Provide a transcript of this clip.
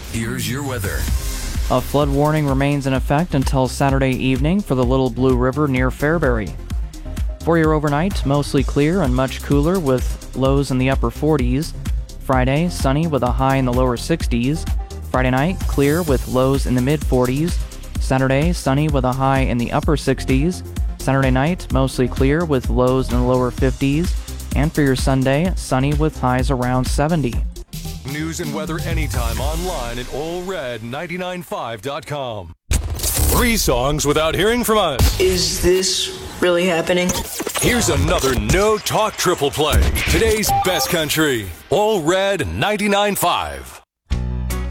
Here's your weather. A flood warning remains in effect until Saturday evening for the Little Blue River near Fairbury. For your overnight, mostly clear and much cooler with lows in the upper 40s. Friday, sunny with a high in the lower 60s. Friday night, clear with lows in the mid-40s. Saturday, sunny with a high in the upper 60s. Saturday night, mostly clear with lows in the lower 50s. And for your Sunday, sunny with highs around 70. News and weather anytime online at allred995.com. 3 songs without hearing from us. Is this really happening? Here's another no talk triple play. Today's best country. All Red 99.5.